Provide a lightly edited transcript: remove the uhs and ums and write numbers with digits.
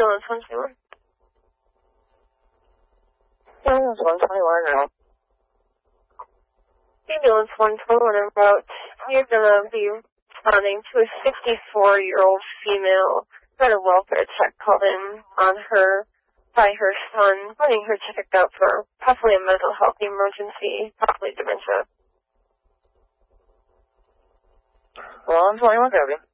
Ambulance 121. Ambulance 121 now. Ambulance 121 en route. You're going to be responding to a 64-year-old female. Got a welfare check called in on her by her son, wanting her checked out for possibly a mental health emergency, possibly dementia. 121, copy.